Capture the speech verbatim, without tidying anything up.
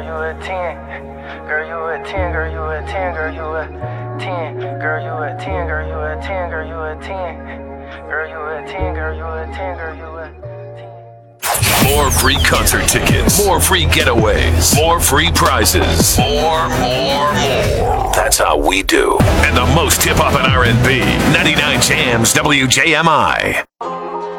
girl, you a ten. Girl, you a ten, girl, you a ten, girl, you a ten. Girl, you a ten, girl, you a ten, girl, you a ten. Girl, you a ten, girl, you a ten, girl, you a ten. More free concert tickets, more free getaways, more free prizes, more, more, more. That's how we do. And the most hip-hop and R and B. ninety-nine Jams W J M I.